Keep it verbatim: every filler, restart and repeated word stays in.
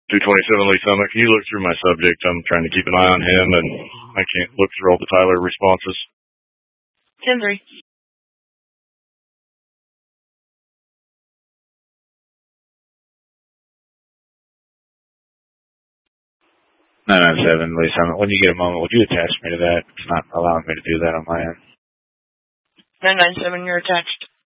two twenty-seven Lee Summit, can you look through my subject? I'm trying to keep an eye on him, and I can't look through all the Tyler responses. ten three. nine nine seven Lee Summit, when you get a moment, would you attach me to that? It's not allowing me to do that on my end. nine nine seven, you're attached.